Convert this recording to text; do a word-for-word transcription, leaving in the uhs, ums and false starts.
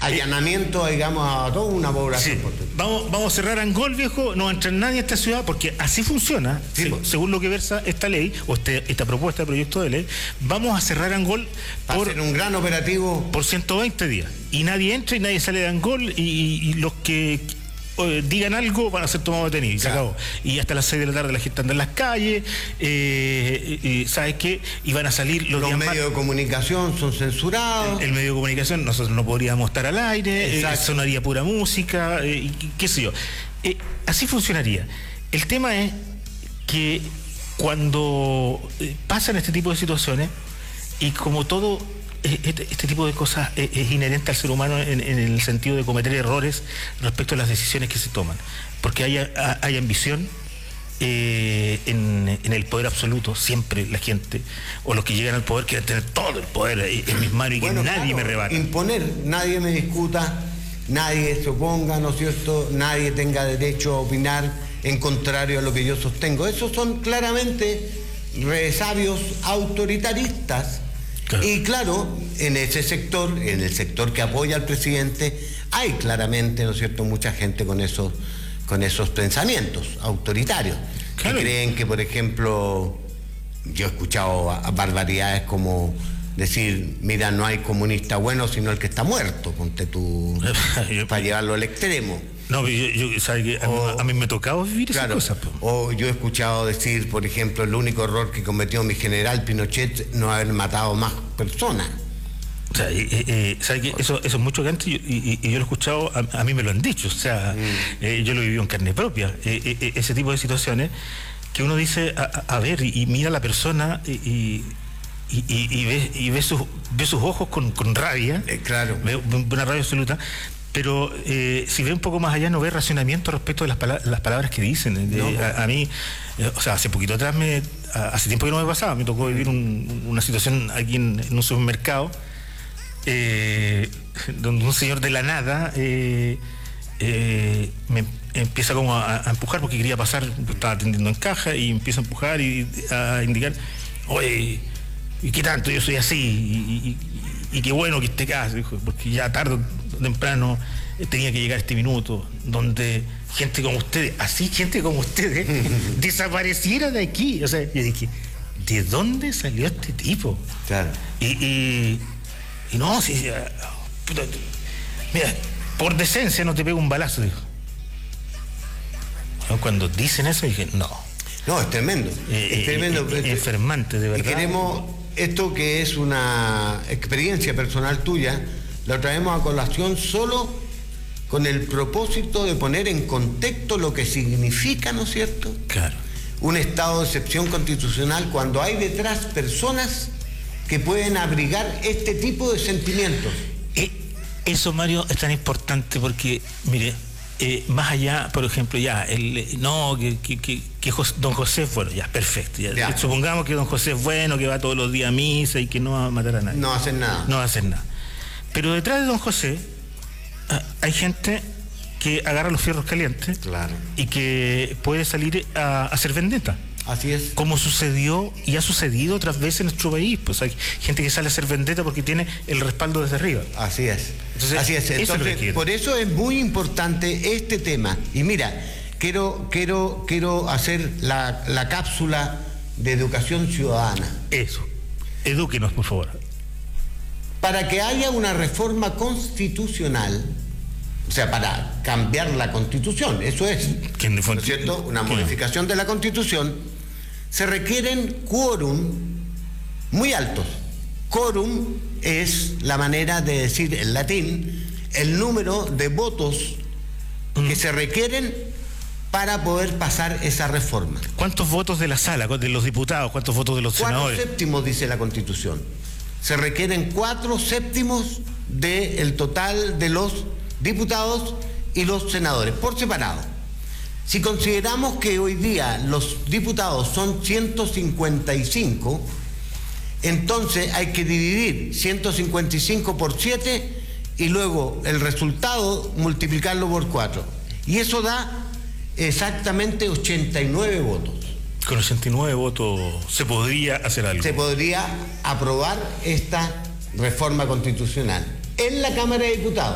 allanamiento, eh, digamos, a toda una población. Sí. Vamos, vamos a cerrar Angol, viejo, no va a entrar nadie a esta ciudad, porque así funciona, sí, se, según lo que versa esta ley, o este, esta propuesta de proyecto de ley. Vamos a cerrar Angol por hacer un gran operativo por ciento veinte días. Y nadie entra y nadie sale de Angol, y, y, y los que eh, digan algo van a ser tomados detenidos, y se acabó. Y hasta las seis de la tarde la gente anda en las calles, eh, eh, ¿sabes qué? Y van a salir los, los medios más... de comunicación son censurados. El, el medio de comunicación, nosotros no podríamos estar al aire, eh, sonaría pura música, eh, y, qué sé yo. Eh, así funcionaría. El tema es que cuando eh, pasan este tipo de situaciones, y como todo Este, este tipo de cosas es, es inherente al ser humano en, en el sentido de cometer errores respecto a las decisiones que se toman, porque hay, hay ambición eh, en, en el poder absoluto. Siempre la gente o los que llegan al poder quieren tener todo el poder en mis manos y bueno, que nadie claro, me rebata. Imponer, nadie me discuta, nadie se oponga, ¿no es cierto? Nadie tenga derecho a opinar en contrario a lo que yo sostengo. Esos son claramente resabios autoritaristas. Claro. Y claro, en ese sector, en el sector que apoya al presidente, hay claramente, ¿no es cierto?, mucha gente con esos, con esos pensamientos autoritarios. Claro. Que creen que, por ejemplo, yo he escuchado a, a barbaridades como decir, mira, no hay comunista bueno sino el que está muerto, ponte tú, para llevarlo al extremo. No, yo, yo ¿sabes qué? A, o, a mí me ha tocado vivir claro, esas cosas. Po. O yo he escuchado decir, por ejemplo, el único error que cometió mi general Pinochet no haber matado más personas. O sea, eh, eh, ¿sabes qué? Eso, eso es mucho que antes, y, y, y yo lo he escuchado, a, a mí me lo han dicho, o sea, mm. eh, yo lo he vivido en carne propia, eh, eh, ese tipo de situaciones que uno dice, a, a ver, y, y mira a la persona y... y Y, y, y, ve, y ve, sus, ve sus ojos con, con rabia, eh, claro. ve una rabia absoluta, pero eh, si ve un poco más allá no ve racionamiento respecto de las, pala las palabras que dicen. De, no. a, a mí, eh, o sea, hace poquito atrás, me, a, hace tiempo que no me pasaba, me tocó vivir un, una situación aquí en, en un supermercado, eh, donde un señor de la nada eh, eh, me empieza como a, a empujar porque quería pasar, estaba atendiendo en caja y empieza a empujar y a indicar, oye, ¿y qué tanto yo soy así? Y, y, y qué bueno que esté acá, dijo, porque ya tarde o temprano tenía que llegar este minuto donde gente como ustedes, así gente como ustedes, desapareciera de aquí. O sea, yo dije, ¿de dónde salió este tipo? Claro. Y, y, y no, si, puta, mira, por decencia no te pego un balazo, dijo. Cuando dicen eso dije, no. No, es tremendo. Eh, es tremendo. Eh, eh, enfermante, de verdad. Y queremos, esto que es una experiencia personal tuya, lo traemos a colación solo con el propósito de poner en contexto lo que significa, ¿no es cierto? Claro. Un estado de excepción constitucional cuando hay detrás personas que pueden abrigar este tipo de sentimientos. Eh, eso, Mario, es tan importante porque, mire, Eh, más allá, por ejemplo, ya, el, no, que, que, que, que José, don José es bueno, ya, perfecto. Ya, ya. Supongamos que don José es bueno, que va todos los días a misa y que no va a matar a nadie. No va a hacer nada. No va a hacer nada. Pero detrás de don José ah, hay gente que agarra los fierros calientes, claro, y que puede salir a, a hacer vendetta. Así es. Como sucedió y ha sucedido otras veces en nuestro país. Pues hay gente que sale a hacer vendetta porque tiene el respaldo desde arriba. Así es. Entonces, Así es. Entonces, eso es por eso es muy importante este tema. Y mira, quiero, quiero, quiero hacer la, la cápsula de educación ciudadana. Eso. Edúquenos, por favor. Para que haya una reforma constitucional, o sea, para cambiar la Constitución, eso es, ¿no es cierto? Una modificación de la Constitución, se requieren quórum muy altos. Quórum es la manera de decir en latín el número de votos mm. que se requieren para poder pasar esa reforma. ¿Cuántos votos de la sala, de los diputados? ¿Cuántos votos de los cuatro senadores? Cuatro séptimos, dice la Constitución. Se requieren cuatro séptimos del total de los diputados y los senadores, por separado. Si consideramos que hoy día los diputados son ciento cincuenta y cinco, entonces hay que dividir ciento cincuenta y cinco por siete y luego el resultado multiplicarlo por cuatro. Y eso da exactamente ochenta y nueve votos. Con ochenta y nueve votos se podría hacer algo. Se podría aprobar esta reforma constitucional en la Cámara de Diputados.